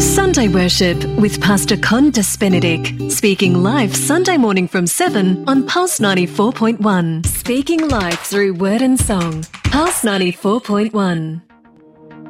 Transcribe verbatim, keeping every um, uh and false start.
Sunday Worship with Pastor Condas Benedict, speaking live Sunday morning from seven on Pulse ninety-four point one. Speaking live through word and song. Pulse ninety-four point one.